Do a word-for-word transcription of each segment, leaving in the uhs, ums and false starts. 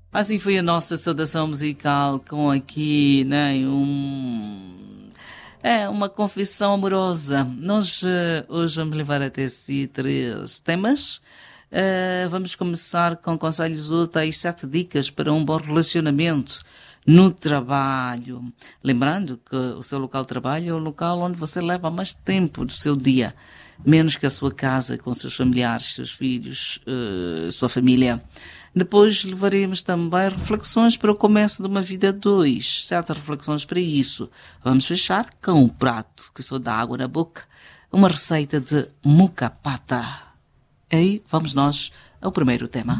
Assim foi a nossa saudação musical com aqui, né, um... É, uma confissão amorosa. Nós uh, hoje vamos levar até si três temas. Uh, vamos começar com conselhos úteis, sete dicas para um bom relacionamento no trabalho. Lembrando que o seu local de trabalho é o local onde você leva mais tempo do seu dia, menos que a sua casa, com seus familiares, seus filhos, uh, sua família. Depois levaremos também reflexões para o começo de uma vida a dois. Sete reflexões para isso. Vamos fechar com um prato que só dá água na boca. Uma receita de mucapata. Aí vamos nós ao primeiro tema.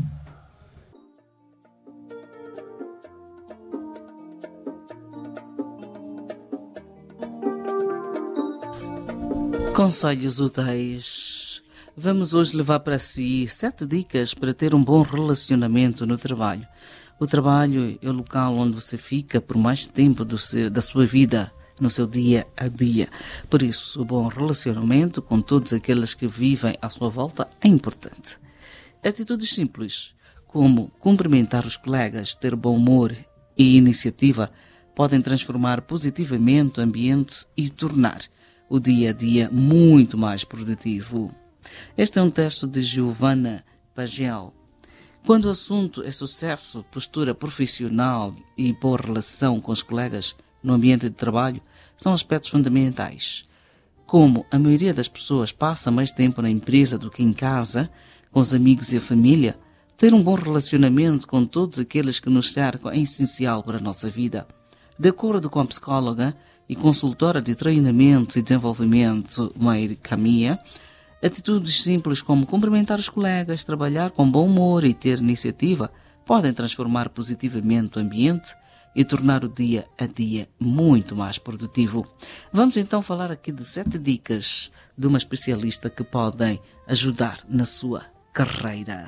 Conselhos úteis. Vamos hoje levar para si sete dicas para ter um bom relacionamento no trabalho. O trabalho é o local onde você fica por mais tempo do seu, da sua vida, no seu dia a dia. Por isso, o bom relacionamento com todos aqueles que vivem à sua volta é importante. Atitudes simples, como cumprimentar os colegas, ter bom humor e iniciativa, podem transformar positivamente o ambiente e tornar o dia a dia muito mais produtivo. Este é um texto de Giovanna Pagel. Quando o assunto é sucesso, postura profissional e boa relação com os colegas no ambiente de trabalho, são aspectos fundamentais. Como a maioria das pessoas passa mais tempo na empresa do que em casa, com os amigos e a família, ter um bom relacionamento com todos aqueles que nos cercam é essencial para a nossa vida. De acordo com a psicóloga e consultora de treinamento e desenvolvimento Maire Camia, atitudes simples como cumprimentar os colegas, trabalhar com bom humor e ter iniciativa podem transformar positivamente o ambiente e tornar o dia a dia muito mais produtivo. Vamos então falar aqui de sete dicas de uma especialista que podem ajudar na sua carreira.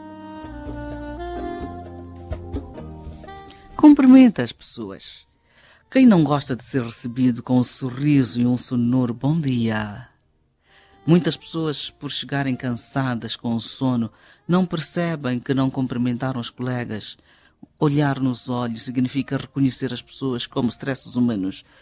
Cumprimenta as pessoas. Quem não gosta de ser recebido com um sorriso e um sonoro bom dia? Muitas pessoas, por chegarem cansadas com o sono, não percebem que não cumprimentaram os colegas. Olhar nos olhos significa reconhecer as pessoas como stresses humanos